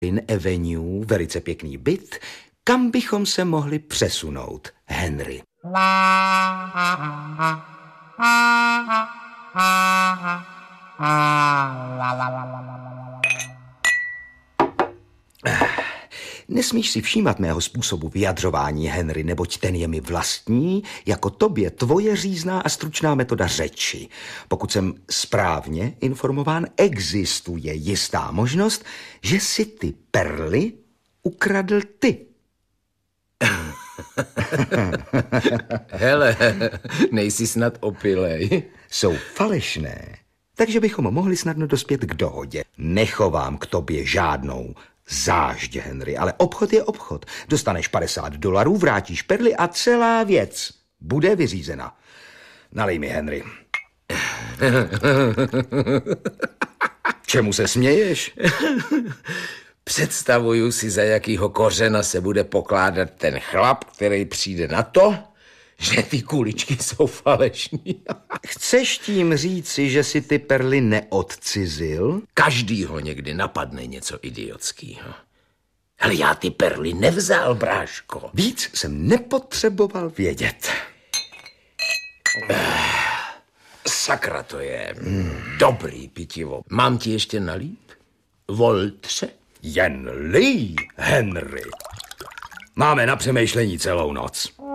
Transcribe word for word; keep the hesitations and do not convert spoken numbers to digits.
In Avenue, velice pěkný byt, kam bychom se mohli přesunout, Henry. Nesmíš si všímat mého způsobu vyjadřování, Henry, neboť ten je mi vlastní, jako tobě tvoje řízná a stručná metoda řeči. Pokud jsem správně informován, existuje jistá možnost, že si ty perly ukradl ty. Hele, nejsi snad opilej. Jsou falešné, takže bychom mohli snadno dospět k dohodě. Nechovám k tobě žádnou zášť, Henry, ale obchod je obchod. Dostaneš padesát dolarů, vrátíš perly a celá věc bude vyřízena. Nalej mi, Henry. Čemu se směješ? Představuju si, za jakýho kořena se bude pokládat ten chlap, který přijde na to, že ty kuličky jsou falešný. Chceš tím říci, že si ty perly neodcizil? Každýho někdy napadne něco idiotského. Ale já ty perly nevzal, bráško. Víc jsem nepotřeboval vědět. Sakra to je. Mm. Dobrý pitivo. Mám ti ještě nalít? Voltře? Jen lij, Henry. Máme na přemýšlení celou noc.